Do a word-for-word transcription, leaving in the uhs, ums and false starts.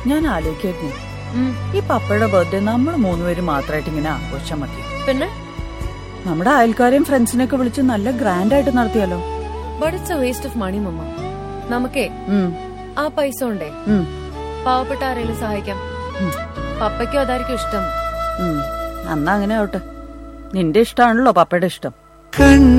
ഞാൻ ആലോചിക്കായിരുന്നു, ഈ പപ്പയുടെ ബർത്ത്ഡേ നമ്മൾ മൂന്നുപേരും മാത്രമായിട്ട് ഇങ്ങനെ ആഘോഷം മതി. പിന്നെ നമ്മുടെ അയൽക്കാരെയും ഫ്രണ്ട്സിനെയൊക്കെ വിളിച്ച് നല്ല ഗ്രാൻഡ് ആയിട്ട് നടത്തിയാലോ? But it's A waste of money മമ്മ. നമുക്കേ ആ പൈസ ഉണ്ടേ പാവപ്പെട്ട ആരെങ്കിലും സഹായിക്കാം. പപ്പയ്ക്കും അതായിരിക്കും ഇഷ്ടം. അന്നാ അങ്ങനെ ആവട്ടെ. നിന്റെ ഇഷ്ടമാണല്ലോ പപ്പയുടെ ഇഷ്ടം.